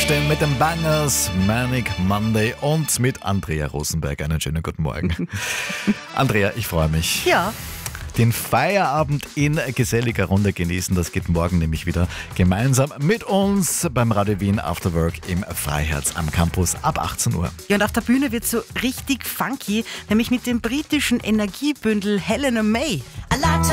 aufstehen mit den Bangers, Manic Monday und mit Andrea Rosenberg. Einen schönen guten Morgen. Andrea, ich freue mich. Ja. Den Feierabend in geselliger Runde genießen. Das geht morgen nämlich wieder gemeinsam mit uns beim Radio Wien After Work im Freiherz am Campus ab 18 Uhr. Ja, und auf der Bühne wird so richtig funky, nämlich mit dem britischen Energiebündel Helena May.